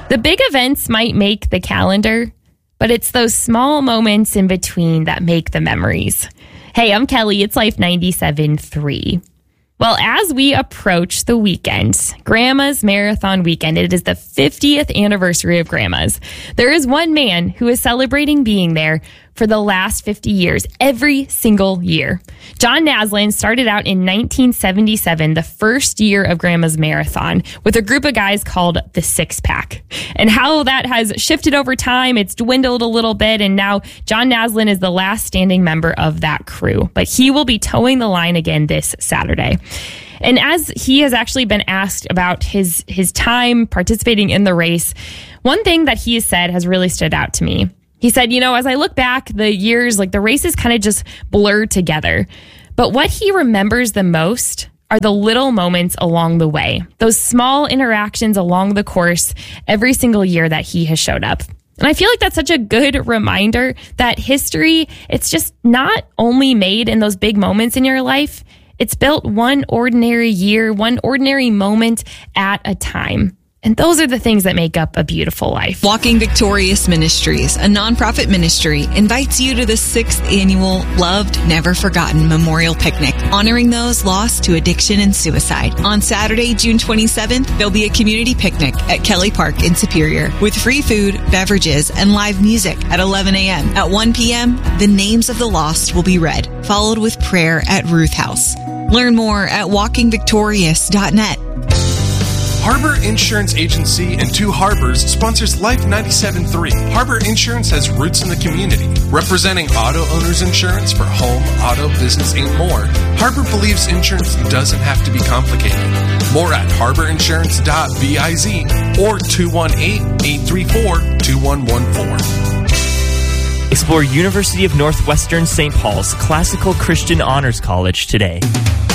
The big events might make the calendar, but it's those small moments in between that make the memories. Hey, I'm Kelly. It's Life 97.3. Well, as we approach the weekend, Grandma's Marathon Weekend, it is the 50th anniversary of Grandma's. There is one man who is celebrating being there for the last 50 years, every single year. John Naslund started out in 1977, the first year of Grandma's Marathon, with a group of guys called the Six Pack. And how that has shifted over time, it's dwindled a little bit, and now John Naslund is the last standing member of that crew. But he will be towing the line again this Saturday. And as he has actually been asked about his time participating in the race, one thing that he has said has really stood out to me. He said, as I look back, the years, the races kind of just blur together. But what he remembers the most are the little moments along the way, those small interactions along the course every single year that he has showed up. And I feel like that's such a good reminder that history, it's just not only made in those big moments in your life. It's built one ordinary year, one ordinary moment at a time. And those are the things that make up a beautiful life. Walking Victorious Ministries, a nonprofit ministry, invites you to the 6th annual Loved Never Forgotten Memorial Picnic, honoring those lost to addiction and suicide. On Saturday, June 27th, there'll be a community picnic at Kelly Park in Superior with free food, beverages, and live music at 11 a.m. At 1 p.m., the names of the lost will be read, followed with prayer at Ruth House. Learn more at walkingvictorious.net. Harbor Insurance Agency in Two Harbors sponsors Life 97.3. Harbor Insurance has roots in the community, representing auto owners insurance for home, auto, business, and more. Harbor believes insurance doesn't have to be complicated. More at harborinsurance.biz or 218-834-2114. Explore University of Northwestern St. Paul's Classical Christian Honors College today.